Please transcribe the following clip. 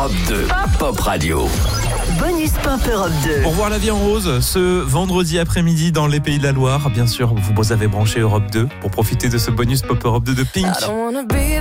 Europe 2, Pop Radio. Bonus Pop Europe 2. Pour voir la vie en rose, ce vendredi après-midi dans les Pays de la Loire. Bien sûr, vous avez branché Europe 2 pour profiter de ce bonus Pop Europe 2 de Pink.